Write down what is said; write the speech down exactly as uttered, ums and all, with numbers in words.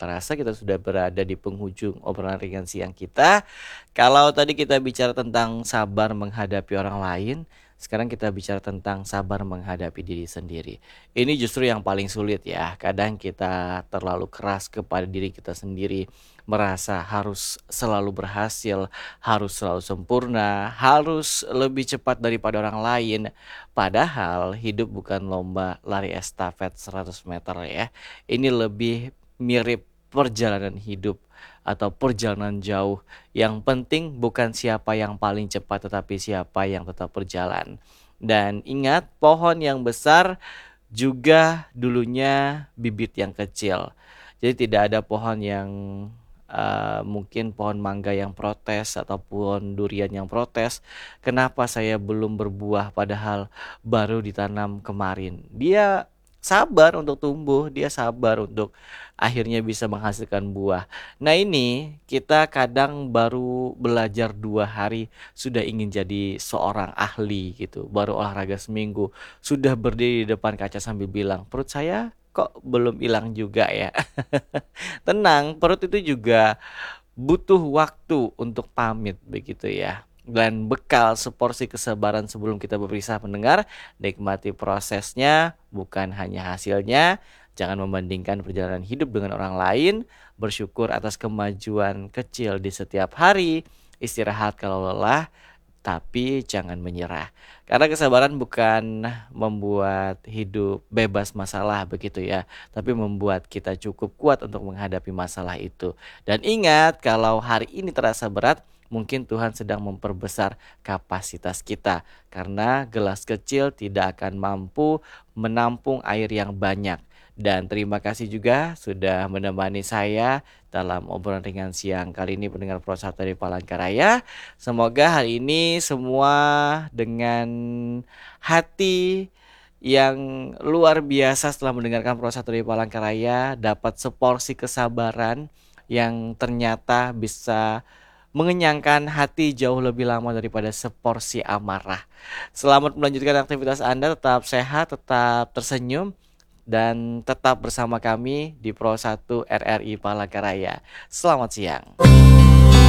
terasa kita sudah berada di penghujung obrolan ringan siang kita. Kalau tadi kita bicara tentang sabar menghadapi orang lain, sekarang kita bicara tentang sabar menghadapi diri sendiri. Ini justru yang paling sulit ya. Kadang kita terlalu keras kepada diri kita sendiri, merasa harus selalu berhasil, harus selalu sempurna, harus lebih cepat daripada orang lain. Padahal hidup bukan lomba lari estafet seratus meter ya. Ini lebih mirip perjalanan hidup atau perjalanan jauh. Yang penting bukan siapa yang paling cepat, tetapi siapa yang tetap berjalan. Dan ingat, pohon yang besar juga dulunya bibit yang kecil. Jadi tidak ada pohon yang uh, mungkin pohon mangga yang protes atau pohon durian yang protes. Kenapa saya belum berbuah padahal baru ditanam kemarin? Dia sabar untuk tumbuh, dia sabar untuk akhirnya bisa menghasilkan buah. Nah ini kita kadang baru belajar dua hari sudah ingin jadi seorang ahli gitu. Baru olahraga seminggu sudah berdiri di depan kaca sambil bilang, perut saya kok belum hilang juga ya. Tenang, perut itu juga butuh waktu untuk pamit begitu ya. Dan bekal seporsi kesabaran sebelum kita berpisah mendengar, nikmati prosesnya bukan hanya hasilnya. Jangan membandingkan perjalanan hidup dengan orang lain, bersyukur atas kemajuan kecil di setiap hari, istirahat kalau lelah, tapi jangan menyerah. Karena kesabaran bukan membuat hidup bebas masalah begitu ya, tapi membuat kita cukup kuat untuk menghadapi masalah itu. Dan ingat, kalau hari ini terasa berat, mungkin Tuhan sedang memperbesar kapasitas kita. Karena gelas kecil tidak akan mampu menampung air yang banyak. Dan terima kasih juga sudah menemani saya dalam obrolan ringan siang kali ini pendengar Pro satu dari Palangkaraya. Semoga hari ini semua dengan hati yang luar biasa setelah mendengarkan Pro satu dari Palangkaraya dapat seporsi kesabaran yang ternyata bisa mengenyangkan hati jauh lebih lama daripada seporsi amarah. Selamat melanjutkan aktivitas Anda, tetap sehat, tetap tersenyum, dan tetap bersama kami di Pro satu R R I Palangkaraya. Selamat siang.